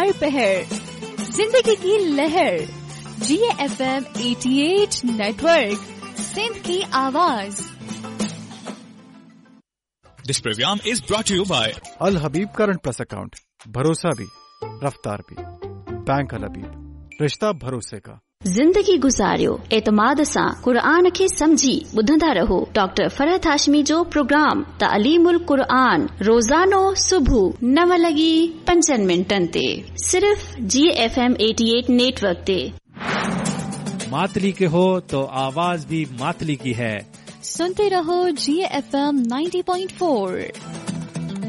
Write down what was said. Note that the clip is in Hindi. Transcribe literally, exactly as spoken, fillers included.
हर पहर जिंदगी की लहर जी एफ एम अठासी नेटवर्क, सिंध की आवाज। This program is brought to you by Al Habib current plus account, भरोसा भी रफ्तार भी। बैंक अल हबीब, रिश्ता भरोसे का। ज़िंदगी गुज़ारियो एतमाद सां क़ुरान खे समझी ॿुधंदा रहो डॉक्टर फरहत हाशमी जो प्रोग्राम तालीमुल क़ुरान रोज़ानो सुबुह नव लॻी पंजनि मिंटनि ते सिर्फ़ जी एफ एम अठासी नेटवर्क ते। मातली के हो तो आवाज भी मातली की है। सुनते रहो जी एफ एम नब्बे पॉइंट चार।